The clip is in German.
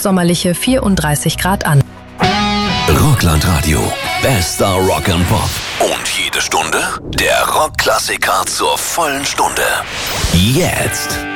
hochsommerliche 34 Grad an. Rockland-Radio. Bester Rock and Pop. Und jede Stunde der Rockklassiker zur vollen Stunde. Jetzt.